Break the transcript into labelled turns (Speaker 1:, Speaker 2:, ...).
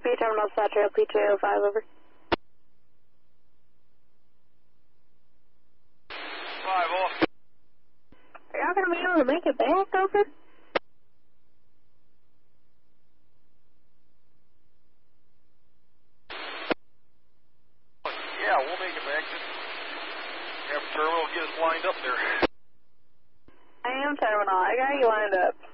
Speaker 1: Terminal South Trail, P205, over.
Speaker 2: 5 off.
Speaker 1: Are y'all going to be able to make it back, over?
Speaker 2: Yeah, we'll make it back. Just have terminal get us lined up there.
Speaker 1: I am Terminal. I got you lined up.